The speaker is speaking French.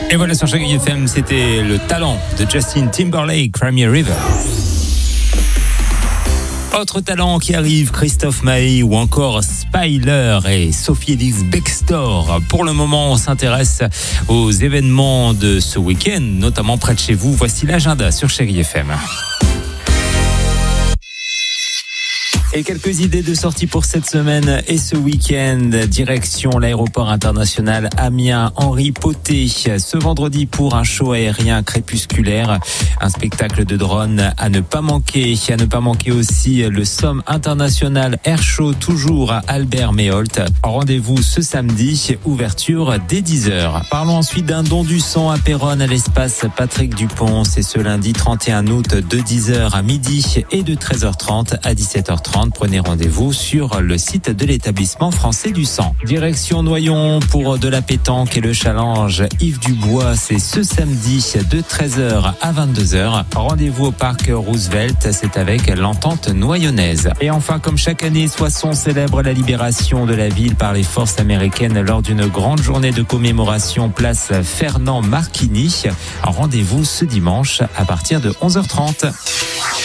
Et voilà, sur Chérie FM, c'était le talent de Justin Timberlake, Cry Me a River. Autre talent qui arrive, Christophe Maé ou encore Spyler et Sophie Elise Bextor. Pour le moment, on s'intéresse aux événements de ce week-end, notamment près de chez vous. Voici l'agenda sur Chérie FM. Et quelques idées de sortie pour cette semaine et ce week-end. Direction l'aéroport international Amiens-Henri Potté. Ce vendredi pour un show aérien crépusculaire. Un spectacle de drone à ne pas manquer. À ne pas manquer aussi le Somme International Air Show, toujours à Albert Méholt. Rendez-vous ce samedi, ouverture dès 10h. Parlons ensuite d'un don du sang à Péronne à l'espace Patrick Dupont. C'est ce lundi 31 août de 10h à midi et de 13h30 à 17h30. Prenez rendez-vous sur le site de l'établissement français du sang. Direction Noyon pour de la pétanque et le challenge Yves Dubois. C'est ce samedi de 13h à 22h. Rendez-vous au parc Roosevelt. C'est avec l'entente noyonnaise. Et enfin, comme chaque année, Soissons célèbre la libération de la ville par les forces américaines lors d'une grande journée de commémoration place Fernand Marquini. Rendez-vous ce dimanche à partir de 11h30.